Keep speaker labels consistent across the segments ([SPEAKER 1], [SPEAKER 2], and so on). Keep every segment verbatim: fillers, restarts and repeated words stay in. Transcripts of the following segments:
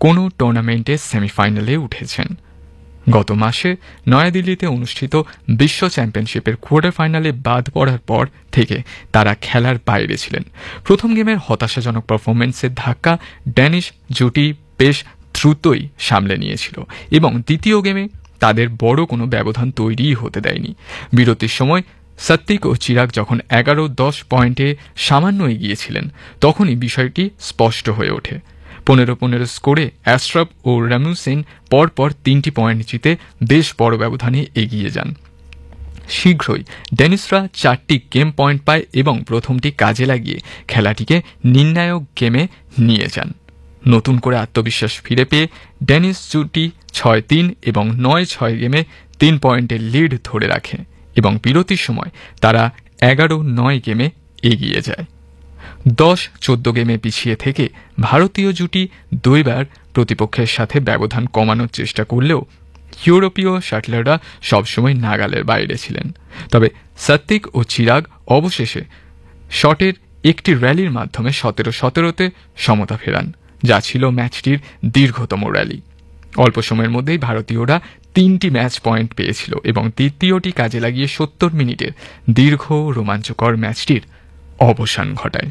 [SPEAKER 1] কোনো টুর্নামেন্টে সেমিফাইনালে উঠেছেন। গত মাসে নয়াদিল্লিতে অনুষ্ঠিত বিশ্ব চ্যাম্পিয়নশিপের কোয়ার্টার ফাইনালে বাদ পড়ার পর থেকে তারা খেলার বাইরে ছিলেন। প্রথম গেমের হতাশাজনক পারফরমেন্সের ধাক্কা ড্যানিশ জুটি বেশ দ্রুতই সামলে নিয়েছিল এবং দ্বিতীয় গেমে তাদের বড় কোনো ব্যবধান তৈরিই হতে দেয়নি। বিরতির সময় সাত্বিক ও চিরাগ যখন এগারো দশ পয়েন্টে সামান্য এগিয়েছিলেন তখনই বিষয়টি স্পষ্ট হয়ে ওঠে। পনেরো পনেরো স্কোরে অ্যাস্ট্রপ ও রামুসেন পরপর তিনটি পয়েন্ট জিতে বেশ বড় ব্যবধানে এগিয়ে যান। শীঘ্রই ডেনিসরা চারটি গেম পয়েন্ট পায় এবং প্রথমটি কাজে লাগিয়ে খেলাটিকে নির্ণায়ক গেমে নিয়ে যান। নতুন করে আত্মবিশ্বাস ফিরে পেয়ে ডেনিস জুটি ছয় তিন এবং নয় ছয় গেমে তিন পয়েন্টের লিড ধরে রাখে এবং বিরতির সময় তারা এগারো নয় গেমে এগিয়ে যায়। দশ চোদ্দ গেমে পিছিয়ে থেকে ভারতীয় জুটি দুইবার প্রতিপক্ষের সাথে ব্যবধান কমানোর চেষ্টা করলেও ইউরোপীয় শাটলাররা সবসময় নাগালের বাইরে ছিলেন। তবে সাত্বিক ও চিরাগ অবশেষে শটের একটি র্যালির মাধ্যমে সতেরো সতেরোতে সমতা ফেরান, যা ছিল ম্যাচটির দীর্ঘতম র্যালি। অল্প সময়ের মধ্যেই ভারতীয়রা তিনটি ম্যাচ পয়েন্ট পেয়েছিল এবং তৃতীয়টি কাজে লাগিয়ে সত্তর মিনিটের দীর্ঘ রোমাঞ্চকর ম্যাচটির অবসান ঘটায়।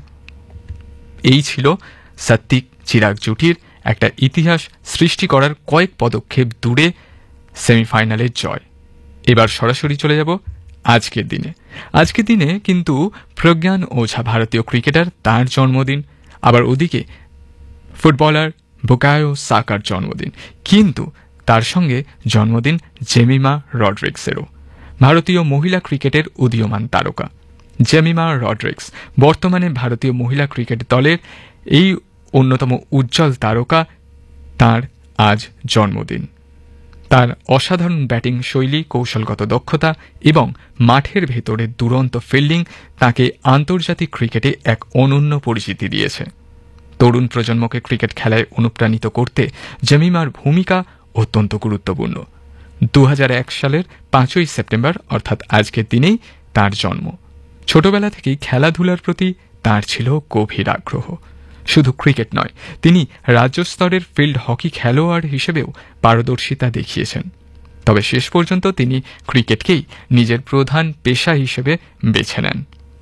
[SPEAKER 1] এই ছিল সাত্বিক চিরাগ জুটির একটা ইতিহাস সৃষ্টি করার কয়েক পদক্ষেপ দূরে সেমিফাইনালের জয়। এবার সরাসরি চলে যাব আজকের দিনে। আজকের দিনে কিন্তু প্রজ্ঞান ওঝা ভারতীয় ক্রিকেটার, তার জন্মদিন। আবার ওদিকে ফুটবলার বুকায়ো সাকার জন্মদিন, কিন্তু তার সঙ্গে জন্মদিন জেমিমা রড্রিক্সেরও। ভারতীয় মহিলা ক্রিকেটের উদীয়মান তারকা জেমিমা রড্রিক্স বর্তমানে ভারতীয় মহিলা ক্রিকেট দলের এই অন্যতম উজ্জ্বল তারকা। তার আজ জন্মদিন। তার অসাধারণ ব্যাটিং শৈলী, কৌশলগত দক্ষতা এবং মাঠের ভেতরে দুরন্ত ফিল্ডিং তাকে আন্তর্জাতিক ক্রিকেটে এক অনন্য পরিচিতি দিয়েছে। তরুণ প্রজন্মকে ক্রিকেট খেলায় অনুপ্রাণিত করতে জেমিমার ভূমিকা অত্যন্ত গুরুত্বপূর্ণ। দু হাজার এক সালের পাঁচই সেপ্টেম্বর অর্থাৎ আজকের দিনেই তার জন্ম। ছোটবেলা থেকেই খেলাধুলার প্রতি তার ছিল গভীর আগ্রহ। শুধু ক্রিকেট নয়, তিনি রাজ্য স্তরের ফিল্ড হকি খেলোয়াড় হিসেবেও পারদর্শিতা দেখিয়েছেন। তবে শেষ পর্যন্ত তিনি ক্রিকেটকেই নিজের প্রধান পেশা হিসেবে বেছে নেন।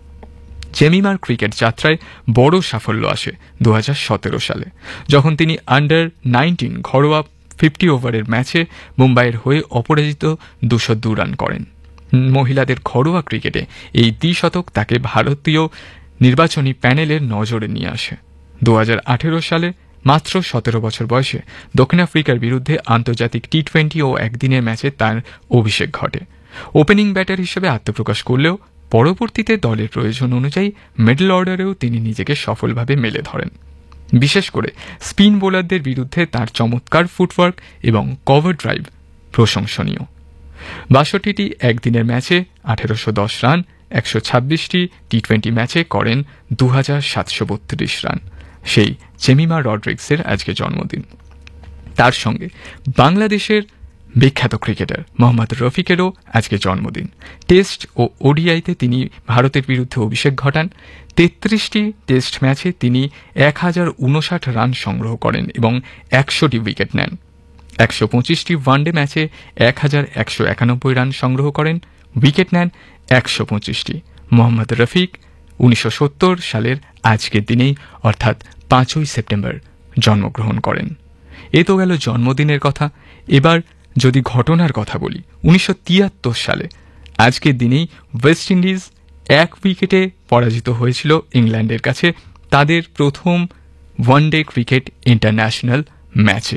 [SPEAKER 1] জেমিমার ক্রিকেট যাত্রায় বড় সাফল্য আসে দু হাজার সতেরো সালে, যখন তিনি আন্ডার নাইনটিন ঘরোয়া ফিফটি ওভারের ম্যাচে মুম্বাইয়ের হয়ে অপরাজিত দুশো দু রান করেন। মহিলাদের ঘরোয়া ক্রিকেটে এই দ্বিশতক তাকে ভারতীয় নির্বাচনী প্যানেলের নজরে নিয়ে আসে। দু হাজার আঠেরো সালে মাত্র সতেরো বছর বয়সে দক্ষিণ আফ্রিকার বিরুদ্ধে আন্তর্জাতিক টি টোয়েন্টি ও একদিনের ম্যাচে তার অভিষেক ঘটে। ওপেনিং ব্যাটার হিসেবে আত্মপ্রকাশ করলেও পরবর্তীতে দলের প্রয়োজন অনুযায়ী মিডল অর্ডারেও তিনি নিজেকে সফলভাবে মেলে ধরেন। বিশেষ করে স্পিন বোলারদের বিরুদ্ধে তার চমৎকার ফুটওয়ার্ক এবং কভার ড্রাইভ প্রশংসনীয়। বাষট্টিটি একদিনের ম্যাচে আঠেরোশো দশ রান, একশো ছাব্বিশটি টি টোয়েন্টি ম্যাচে করেন দু হাজার সাতশো বত্রিশ রান। সেই জেমিমা রড্রিক্সের আজকে জন্মদিন। তার সঙ্গে বাংলাদেশের বিখ্যাত ক্রিকেটার মোহাম্মদ রফিকেরও আজকে জন্মদিন। টেস্ট ও ওডিআইতে তিনি ভারতের বিরুদ্ধে অভিষেক ঘটান। তেত্রিশটি টেস্ট ম্যাচে তিনি এক হাজার উনষাট রান সংগ্রহ করেন এবং একশোটি উইকেট নেন। একশো পঁচিশটি ওয়ানডে ম্যাচে এক হাজার একশো একানব্বই রান সংগ্রহ করেন, উইকেট নেন একশো পঁচিশটি। মোহাম্মদ রফিক উনিশশো সত্তর সালের আজকের দিনেই অর্থাৎ পাঁচই সেপ্টেম্বর জন্মগ্রহণ করেন। এ তো গেল জন্মদিনের কথা। এবার যদি ঘটনার কথা বলি, উনিশশো তিয়াত্তর সালে আজকের দিনেই ওয়েস্ট ইন্ডিজ এক উইকেটে পরাজিত হয়েছিল ইংল্যান্ডের কাছে তাদের প্রথম ওয়ানডে ক্রিকেট ইন্টারন্যাশনাল ম্যাচে।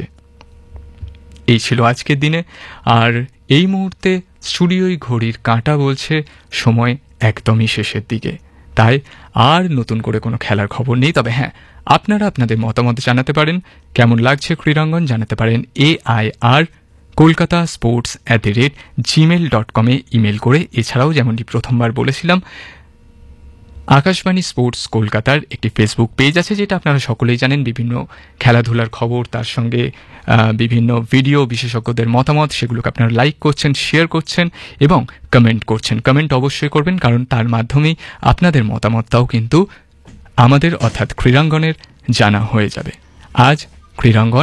[SPEAKER 1] এই ছিল আজকের দিনে। আর এই মুহূর্তে স্টুডিওই ঘড়ির কাঁটা বলছে সময় একদমই শেষের দিকে, তাই আর নতুন করে কোনো খেলার খবর নেই। তবে হ্যাঁ, আপনারা আপনাদের মতামত জানাতে পারেন, কেমন লাগছে ক্রীড়াঙ্গন জানাতে পারেন A I R Kolkata sports at the rate Gmail dot কমে ইমেল করে। এছাড়াও যেমনটি প্রথমবার বলেছিলাম, আকাশবাণী স্পোর্টস কলকাতার একটি ফেসবুক পেজ আছে, যেটা আপনারা সকলেই জানেন। বিভিন্ন খেলাধুলার খবর, তার সঙ্গে বিভিন্ন ভিডিও, বিশেষজ্ঞদের মতামত, সেগুলোকে আপনারা লাইক করছেন, শেয়ার করছেন এবং কমেন্ট করছেন। কমেন্ট অবশ্যই করবেন, কারণ তার মাধ্যমেই আপনাদের মতামতটাও কিন্তু আমাদের অর্থাৎ ক্রীড়াঙ্গনের জানা হয়ে যাবে। আজ ক্রীড়াঙ্গন